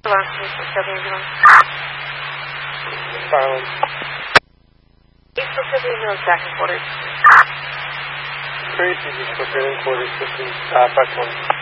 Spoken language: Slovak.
Silence. 871 second quarter. Tracy, just put in quarter 15. Back one.